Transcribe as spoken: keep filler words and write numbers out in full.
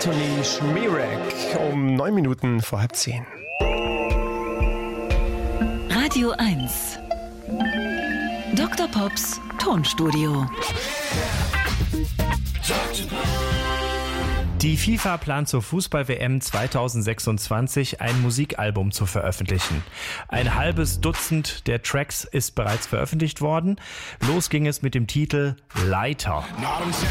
Anthony Schmierek um neun Minuten vor halb zehn. Radio eins. Doktor Pops Tonstudio. Die FIFA plant zur Fußball-W M zweitausendsechsundzwanzig ein Musikalbum zu veröffentlichen. Ein halbes Dutzend der Tracks ist bereits veröffentlicht worden. Los ging es mit dem Titel Lighter.